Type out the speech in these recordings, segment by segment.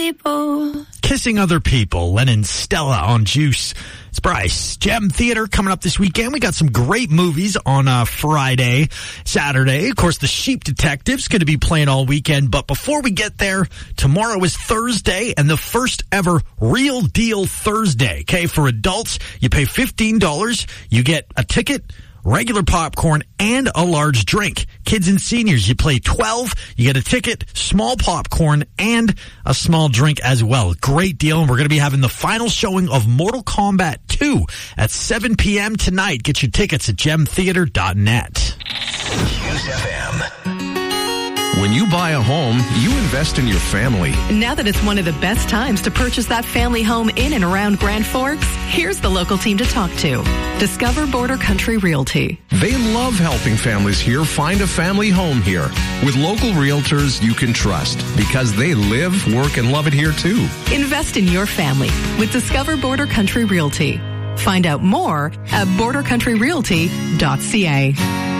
people. Kissing Other People, Lennon Stella on Juice. It's Bryce. Gem Theater coming up this weekend. We got some great movies on Friday, Saturday. Of course, The Sheep Detective's going to be playing all weekend. But before we get there, tomorrow is Thursday and the first ever Real Deal Thursday. Okay, for adults, you pay $15. You get a ticket, regular popcorn, and a large drink. Kids and seniors, you play $12. You get a ticket, small popcorn, and a small drink as well. Great deal. And we're going to be having the final showing of Mortal Kombat 2 at 7 p.m. tonight. Get your tickets at gemtheater.net. Use FM. When you buy a home, you invest in your family. Now that it's one of the best times to purchase that family home in and around Grand Forks, here's the local team to talk to. Discover Border Country Realty. They love helping families here find a family home here with local realtors you can trust because they live, work, and love it here too. Invest in your family with Discover Border Country Realty. Find out more at bordercountryrealty.ca.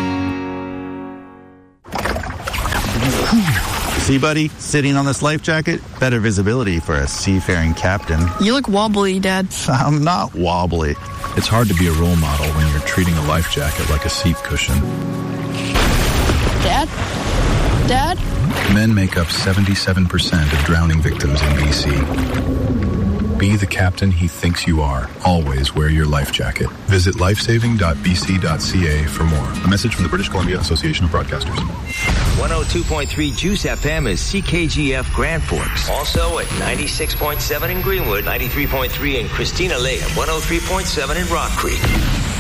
See, buddy, sitting on this life jacket, better visibility for a seafaring captain. You look wobbly, Dad. I'm not wobbly. It's hard to be a role model when you're treating a life jacket like a seat cushion. Dad? Dad? Men make up 77% of drowning victims in BC. Be the captain he thinks you are. Always wear your life jacket. Visit lifesaving.bc.ca for more. A message from the British Columbia Association of Broadcasters. 102.3 Juice FM is CKGF Grand Forks. Also at 96.7 in Greenwood, 93.3 in Christina Lake, and 103.7 in Rock Creek.